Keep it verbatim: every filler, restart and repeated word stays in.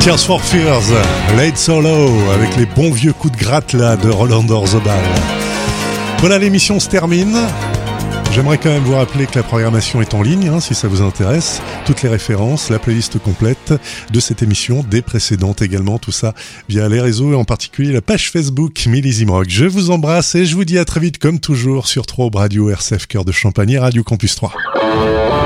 Tears for Fears, Laid So Low, avec les bons vieux coups de gratte là de Roland Orzabal. Voilà, l'émission se termine. J'aimerais quand même vous rappeler que la programmation est en ligne, hein, si ça vous intéresse. Toutes les références, la playlist complète de cette émission, des précédentes également, tout ça via les réseaux et en particulier la page Facebook Millésime Rock. Je vous embrasse et je vous dis à très vite comme toujours sur Trobe Radio, R C F Cœur de Champagne et Radio Campus trois.